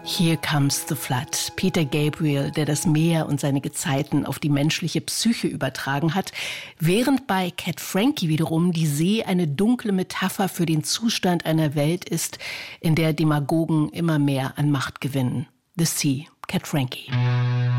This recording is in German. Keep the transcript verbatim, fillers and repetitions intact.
Here Comes the Flood. Peter Gabriel, der das Meer und seine Gezeiten auf die menschliche Psyche übertragen hat, während bei Cat Frankie wiederum die See eine dunkle Metapher für den Zustand einer Welt ist, in der Demagogen immer mehr an Macht gewinnen. The Sea, Cat Frankie.